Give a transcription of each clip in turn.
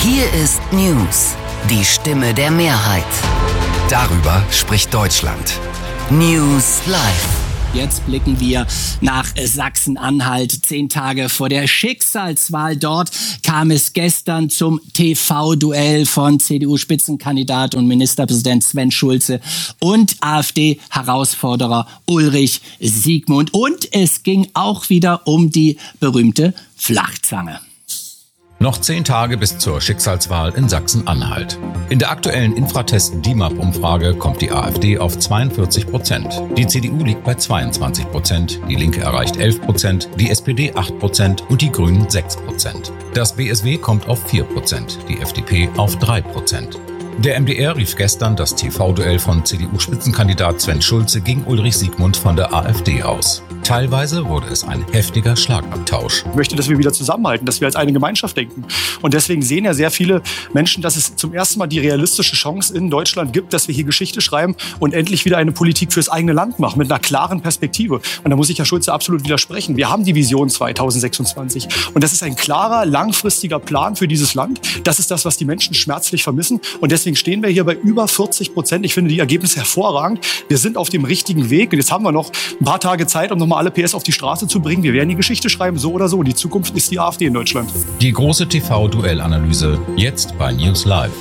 Hier ist News, die Stimme der Mehrheit. Darüber spricht Deutschland. News Live. Jetzt blicken wir nach Sachsen-Anhalt. 10 Tage vor der Schicksalswahl dort kam es gestern zum TV-Duell von CDU-Spitzenkandidat und Ministerpräsident Sven Schulze und AfD-Herausforderer Ulrich Siegmund. Und es ging auch wieder um die berühmte Flachzange. Noch 10 Tage bis zur Schicksalswahl in Sachsen-Anhalt. In der aktuellen Infratest-DIMAP-Umfrage kommt die AfD auf 42%. Die CDU liegt bei 22%, die Linke erreicht 11%, die SPD 8% und die Grünen 6%. Das BSW kommt auf 4%, die FDP auf 3%. Der MDR rief gestern das TV-Duell von CDU-Spitzenkandidat Sven Schulze gegen Ulrich Siegmund von der AfD aus. Teilweise wurde es ein heftiger Schlagabtausch. Ich möchte, dass wir wieder zusammenhalten, dass wir als eine Gemeinschaft denken. Und deswegen sehen ja sehr viele Menschen, dass es zum ersten Mal die realistische Chance in Deutschland gibt, dass wir hier Geschichte schreiben und endlich wieder eine Politik fürs eigene Land machen, mit einer klaren Perspektive. Und da muss ich Herr Schulze absolut widersprechen. Wir haben die Vision 2026. Und das ist ein klarer, langfristiger Plan für dieses Land. Das ist das, was die Menschen schmerzlich vermissen. Und deswegen stehen wir hier bei über 40%. Ich finde die Ergebnisse hervorragend. Wir sind auf dem richtigen Weg. Und jetzt haben wir noch ein paar Tage Zeit, um nochmal alle PS auf die Straße zu bringen. Wir werden die Geschichte schreiben, so oder so. Und die Zukunft ist die AfD in Deutschland. Die große TV-Duellanalyse jetzt bei News Live.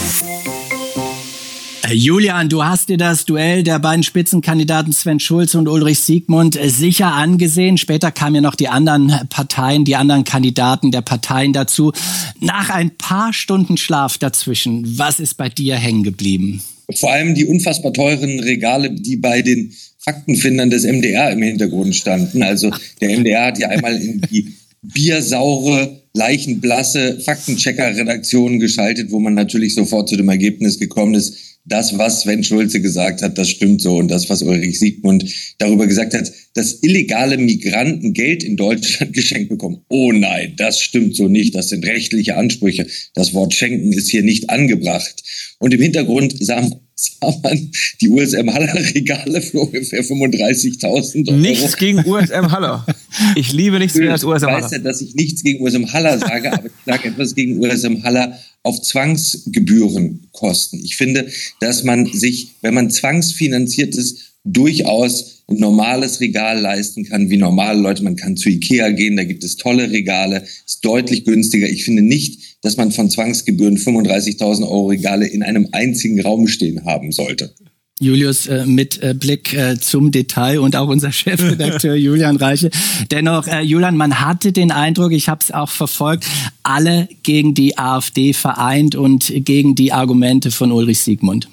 Julian, du hast dir das Duell der beiden Spitzenkandidaten Sven Schulze und Ulrich Siegmund sicher angesehen. Später kamen ja noch die anderen Parteien, die anderen Kandidaten der Parteien dazu. Nach ein paar Stunden Schlaf dazwischen, was ist bei dir hängen geblieben? Vor allem die unfassbar teuren Regale, die bei den Faktenfindern des MDR im Hintergrund standen. Also der MDR hat ja einmal in die biersaure, leichenblasse Faktenchecker-Redaktion geschaltet, wo man natürlich sofort zu dem Ergebnis gekommen ist, das, was Sven Schulze gesagt hat, das stimmt so. Und das, was Ulrich Siegmund darüber gesagt hat, dass illegale Migranten Geld in Deutschland geschenkt bekommen. Oh nein, das stimmt so nicht. Das sind rechtliche Ansprüche. Das Wort schenken ist hier nicht angebracht. Und im Hintergrund sah man die USM Haller Regale für ungefähr 35.000 Euro. Nichts gegen USM Haller. Ich liebe nichts mehr als USM Haller. Ich weiß ja, dass ich nichts gegen USM Haller sage, aber ich sage etwas gegen USM Haller auf Zwangsgebührenkosten. Ich finde, dass man sich, wenn man zwangsfinanziert ist, durchaus ein normales Regal leisten kann, wie normale Leute. Man kann zu Ikea gehen, da gibt es tolle Regale, ist deutlich günstiger. Ich finde nicht, dass man von Zwangsgebühren 35.000 Euro Regale in einem einzigen Raum stehen haben sollte. Julius, mit Blick zum Detail und auch unser Chefredakteur Julian Reiche. Dennoch, Julian, man hatte den Eindruck, ich habe es auch verfolgt, alle gegen die AfD vereint und gegen die Argumente von Ulrich Siegmund.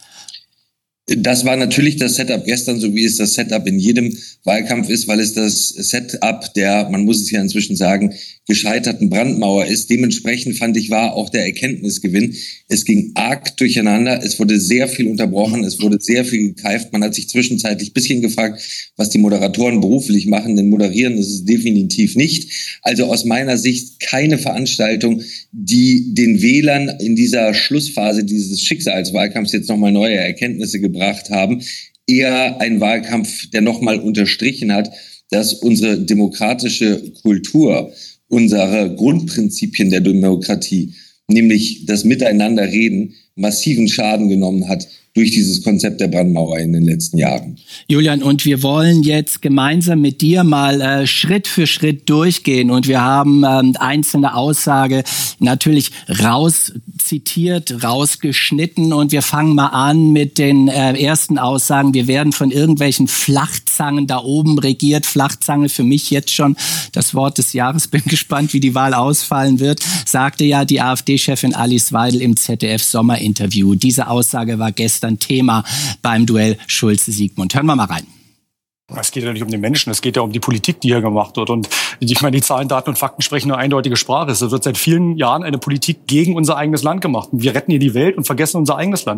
Das war natürlich das Setup gestern, so wie es das Setup in jedem Wahlkampf ist, weil es das Setup der, man muss es ja inzwischen sagen, gescheiterten Brandmauer ist. Dementsprechend fand ich, war auch der Erkenntnisgewinn. Es ging arg durcheinander, es wurde sehr viel unterbrochen, es wurde sehr viel gekeift. Man hat sich zwischenzeitlich ein bisschen gefragt, was die Moderatoren beruflich machen, denn moderieren ist es definitiv nicht. Also aus meiner Sicht keine Veranstaltung, die den Wählern in dieser Schlussphase dieses Schicksalswahlkampfs jetzt nochmal neue Erkenntnisse gebracht haben. Eher ein Wahlkampf, der nochmal unterstrichen hat, dass unsere demokratische Kultur, unsere Grundprinzipien der Demokratie, nämlich das Miteinanderreden, massiven Schaden genommen hat durch dieses Konzept der Brandmauer in den letzten Jahren. Julian, und wir wollen jetzt gemeinsam mit dir mal Schritt für Schritt durchgehen. Und wir haben einzelne Aussage natürlich rauszitiert, rausgeschnitten. Und wir fangen mal an mit den ersten Aussagen. Wir werden von irgendwelchen Flachzangen da oben regiert. Flachzange für mich jetzt schon das Wort des Jahres. Bin gespannt, wie die Wahl ausfallen wird, sagte ja die AfD-Chefin Alice Weidel im ZDF-Sommerinterview. Diese Aussage war gestern Thema beim Duell Schulze-Siegmund. Hören wir mal rein. Es geht ja nicht um den Menschen, es geht ja um die Politik, die hier gemacht wird. Und ich meine, die Zahlen, Daten und Fakten sprechen eine eindeutige Sprache. Es wird seit vielen Jahren eine Politik gegen unser eigenes Land gemacht. Und wir retten hier die Welt und vergessen unser eigenes Land.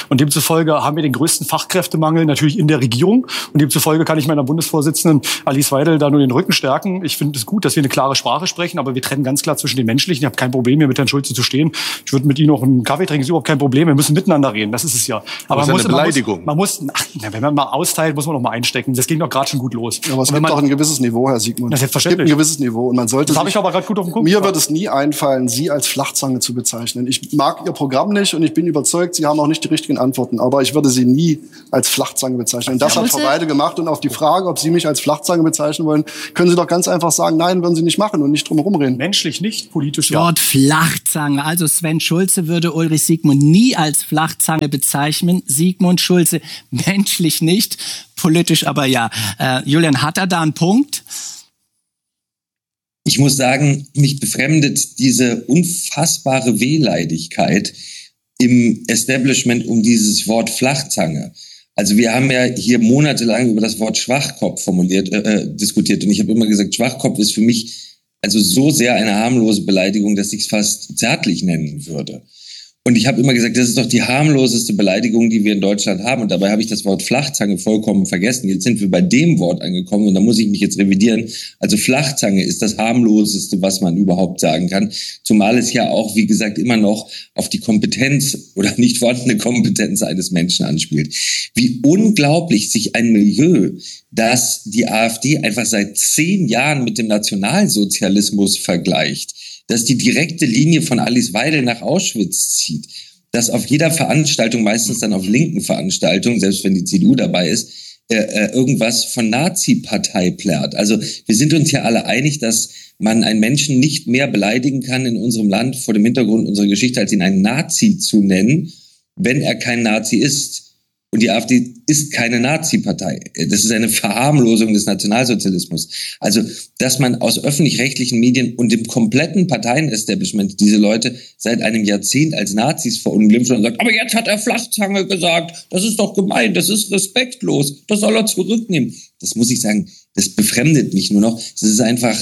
Und demzufolge haben wir den größten Fachkräftemangel natürlich in der Regierung. Und demzufolge kann ich meiner Bundesvorsitzenden Alice Weidel da nur den Rücken stärken. Ich finde es gut, dass wir eine klare Sprache sprechen, aber wir trennen ganz klar zwischen den Menschlichen. Ich habe kein Problem, hier mit Herrn Schulze zu stehen. Ich würde mit Ihnen noch einen Kaffee trinken, ist überhaupt kein Problem. Wir müssen miteinander reden, das ist es ja. Aber das ist eine Beleidigung. Wenn man mal austeilt, muss man noch mal einstecken. Das ging doch gerade schon gut los. Ja, aber es gibt doch ein gewisses Niveau, Herr Siegmund. Das ist selbstverständlich. Es gibt ein gewisses Niveau und man sollte. Das habe ich aber gerade gut auf den Punkt. Mir wird es nie einfallen, Sie als Flachzange zu bezeichnen. Ich mag Ihr Programm nicht und ich bin überzeugt, Sie haben auch nicht die richtigen Antworten. Aber ich würde Sie nie als Flachzange bezeichnen. Und das hat Frau Weidel gemacht. Und auf die Frage, ob Sie mich als Flachzange bezeichnen wollen, können Sie doch ganz einfach sagen, nein, würden Sie nicht machen und nicht drum herum reden. Menschlich nicht, politisch ja. Wort Flachzange. Also Sven Schulze würde Ulrich Siegmund nie als Flachzange bezeichnen. Sigmund Schulze menschlich nicht, politisch aber ja. Julian, hat er da einen Punkt? Ich muss sagen, mich befremdet diese unfassbare Wehleidigkeit im Establishment um dieses Wort Flachzange. Also wir haben ja hier monatelang über das Wort Schwachkopf diskutiert und ich habe immer gesagt, Schwachkopf ist für mich also so sehr eine harmlose Beleidigung, dass ich es fast zärtlich nennen würde. Und ich habe immer gesagt, das ist doch die harmloseste Beleidigung, die wir in Deutschland haben. Und dabei habe ich das Wort Flachzange vollkommen vergessen. Jetzt sind wir bei dem Wort angekommen und da muss ich mich jetzt revidieren. Also Flachzange ist das harmloseste, was man überhaupt sagen kann. Zumal es ja auch, wie gesagt, immer noch auf die Kompetenz oder nicht vorhandene Kompetenz eines Menschen anspielt. Wie unglaublich sich ein Milieu, das die AfD einfach seit 10 Jahren mit dem Nationalsozialismus vergleicht, dass die direkte Linie von Alice Weidel nach Auschwitz zieht, dass auf jeder Veranstaltung, meistens dann auf linken Veranstaltungen, selbst wenn die CDU dabei ist, irgendwas von Nazi-Partei plärt. Also wir sind uns ja alle einig, dass man einen Menschen nicht mehr beleidigen kann in unserem Land vor dem Hintergrund unserer Geschichte, als ihn einen Nazi zu nennen, wenn er kein Nazi ist. Und die AfD ist keine Nazi-Partei. Das ist eine Verharmlosung des Nationalsozialismus. Also, dass man aus öffentlich-rechtlichen Medien und dem kompletten Parteienestablishment diese Leute seit einem Jahrzehnt als Nazis verunglimpft und sagt, aber jetzt hat er Flachzange gesagt, das ist doch gemein, das ist respektlos, das soll er zurücknehmen. Das muss ich sagen, das befremdet mich nur noch. Das ist einfach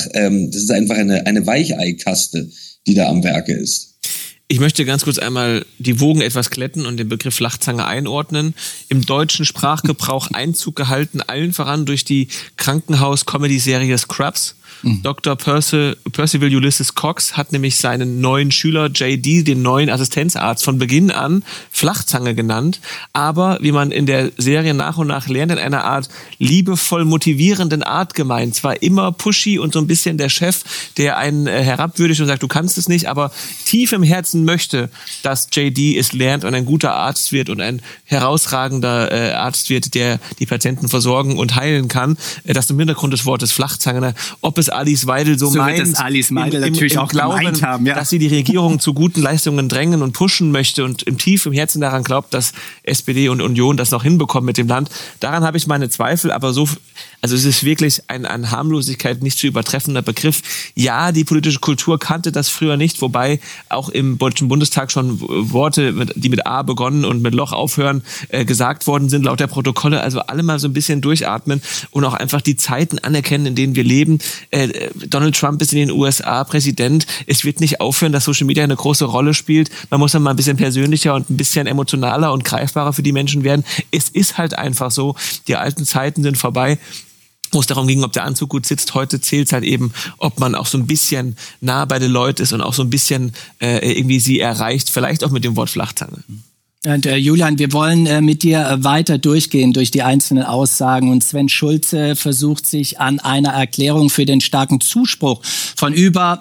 eine Weicheikaste, die da am Werke ist. Ich möchte ganz kurz einmal die Wogen etwas glätten und den Begriff Flachzange einordnen. Im deutschen Sprachgebrauch Einzug gehalten, allen voran durch die Krankenhaus-Comedy-Serie Scrubs. Dr. Percival Ulysses Cox hat nämlich seinen neuen Schüler JD, den neuen Assistenzarzt, von Beginn an Flachzange genannt. Aber, wie man in der Serie nach und nach lernt, in einer Art liebevoll motivierenden Art gemeint. Zwar immer pushy und so ein bisschen der Chef, der einen herabwürdigt und sagt, du kannst es nicht, aber tief im Herzen möchte, dass JD es lernt und ein guter Arzt wird und ein herausragender Arzt wird, der die Patienten versorgen und heilen kann. Das ist im Hintergrund des Wortes Flachzange. Ob es Alice Weidel so meint, wird es Alice Weidel natürlich auch Glauben, gemeint haben, ja, dass sie die Regierung zu guten Leistungen drängen und pushen möchte und im tief im Herzen daran glaubt, dass SPD und Union das noch hinbekommen mit dem Land. Daran habe ich meine Zweifel, aber so, also es ist wirklich ein an Harmlosigkeit nicht zu übertreffender Begriff. Ja, die politische Kultur kannte das früher nicht, wobei auch im Deutschen Bundestag schon Worte, die mit A begonnen und mit Loch aufhören, gesagt worden sind, laut der Protokolle. Also alle mal so ein bisschen durchatmen und auch einfach die Zeiten anerkennen, in denen wir leben. Donald Trump ist in den USA Präsident. Es wird nicht aufhören, dass Social Media eine große Rolle spielt. Man muss dann mal ein bisschen persönlicher und ein bisschen emotionaler und greifbarer für die Menschen werden. Es ist halt einfach so, die alten Zeiten sind vorbei, wo es darum ging, ob der Anzug gut sitzt. Heute zählt es halt eben, ob man auch so ein bisschen nah bei den Leuten ist und auch so ein bisschen irgendwie sie erreicht, vielleicht auch mit dem Wort Flachzange. Und Julian, wir wollen mit dir weiter durchgehen durch die einzelnen Aussagen. Und Sven Schulze versucht sich an einer Erklärung für den starken Zuspruch von über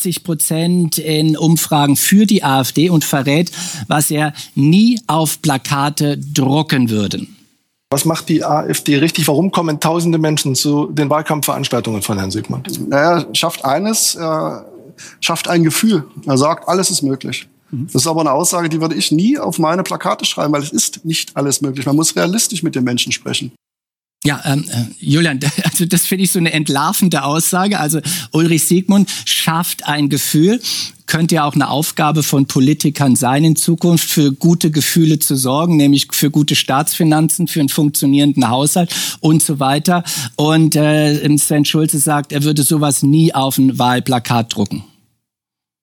40% in Umfragen für die AfD und verrät, was er nie auf Plakate drucken würde. Was macht die AfD richtig? Warum kommen tausende Menschen zu den Wahlkampfveranstaltungen von Herrn Siegmund? Er schafft eines, er schafft ein Gefühl. Er sagt, alles ist möglich. Das ist aber eine Aussage, die würde ich nie auf meine Plakate schreiben, weil es ist nicht alles möglich. Man muss realistisch mit den Menschen sprechen. Ja, Julian, also das finde ich so eine entlarvende Aussage. Also Ulrich Siegmund schafft ein Gefühl. Könnte ja auch eine Aufgabe von Politikern sein, in Zukunft für gute Gefühle zu sorgen, nämlich für gute Staatsfinanzen, für einen funktionierenden Haushalt und so weiter. Und Sven Schulze sagt, er würde sowas nie auf ein Wahlplakat drucken.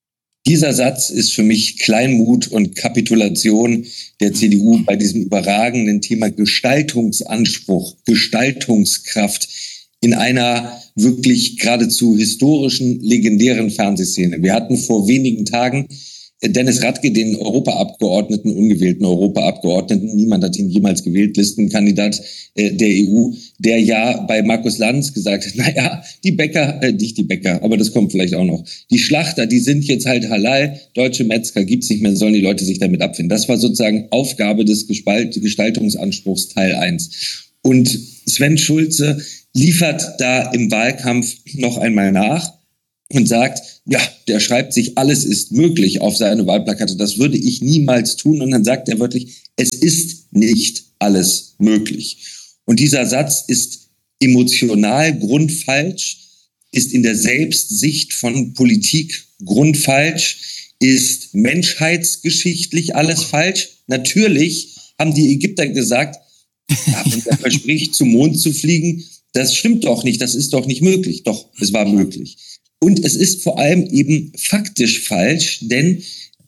Dieser Satz ist für mich Kleinmut und Kapitulation der CDU bei diesem überragenden Thema Gestaltungsanspruch, Gestaltungskraft in einer wirklich geradezu historischen, legendären Fernsehszene. Wir hatten vor wenigen Tagen Dennis Radke, den Europaabgeordneten, ungewählten Europaabgeordneten, niemand hat ihn jemals gewählt, Listenkandidat der EU, der ja bei Markus Lanz gesagt hat, naja, die Bäcker, nicht die Bäcker, aber das kommt vielleicht auch noch, die Schlachter, die sind jetzt halt halal, deutsche Metzger gibt's nicht mehr, sollen die Leute sich damit abfinden. Das war sozusagen Aufgabe des Gestaltungsanspruchs Teil 1. Und Sven Schulze liefert da im Wahlkampf noch einmal nach und sagt, ja, der schreibt sich, alles ist möglich auf seine Wahlplakate. Das würde ich niemals tun. Und dann sagt er wörtlich, es ist nicht alles möglich. Und dieser Satz ist emotional grundfalsch, ist in der Selbstsicht von Politik grundfalsch, ist menschheitsgeschichtlich alles falsch. Natürlich haben die Ägypter gesagt, ja, wenn er verspricht, zum Mond zu fliegen, das stimmt doch nicht, das ist doch nicht möglich. Doch, es war möglich. Und es ist vor allem eben faktisch falsch, denn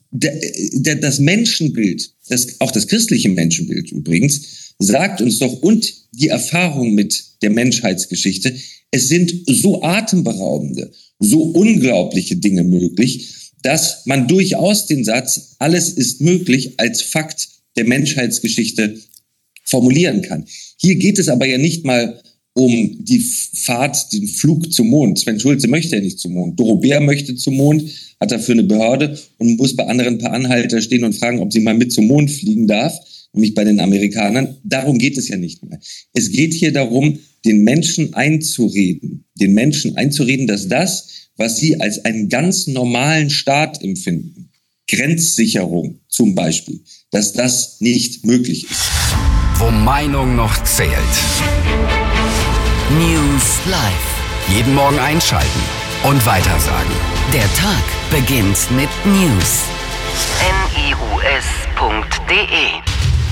das Menschenbild, auch das christliche Menschenbild übrigens, sagt uns doch, und die Erfahrung mit der Menschheitsgeschichte, es sind so atemberaubende, so unglaubliche Dinge möglich, dass man durchaus den Satz, alles ist möglich, als Fakt der Menschheitsgeschichte formulieren kann. Hier geht es aber ja nicht mal um die Fahrt, den Flug zum Mond. Sven Schulze möchte ja nicht zum Mond. Doro Bär möchte zum Mond, hat dafür eine Behörde und muss bei anderen ein paar Anhalter stehen und fragen, ob sie mal mit zum Mond fliegen darf, nämlich bei den Amerikanern. Darum geht es ja nicht mehr. Es geht hier darum, den Menschen einzureden, dass das, was sie als einen ganz normalen Staat empfinden, Grenzsicherung zum Beispiel, dass das nicht möglich ist. Wo Meinung noch zählt. News Live. Jeden Morgen einschalten und weitersagen. Der Tag beginnt mit News. news.de